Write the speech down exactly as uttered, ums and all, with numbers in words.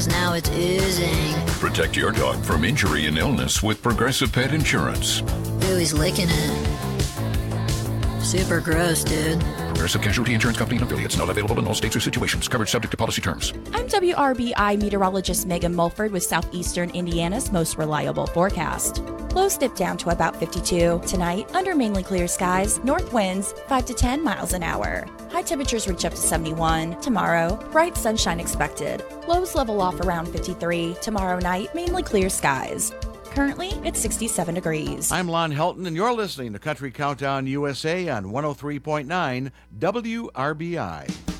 Now it's oozing. Protect your dog from injury and illness with Progressive Pet Insurance. Ooh, he's licking it. Super gross, dude. Progressive Casualty Insurance Company and affiliates. Not available in all states or situations. Coverage subject to policy terms. I'm W R B I meteorologist Megan Mulford with Southeastern Indiana's most reliable forecast. Lows dip down to about fifty-two. Tonight, under mainly clear skies, north winds five to ten miles an hour. High temperatures reach up to seventy-one. Tomorrow, bright sunshine expected. Lows level off around fifty-three. Tomorrow night, mainly clear skies. Currently, it's sixty-seven degrees. I'm Lon Helton, and you're listening to Country Countdown U S A on one oh three point nine W R B I.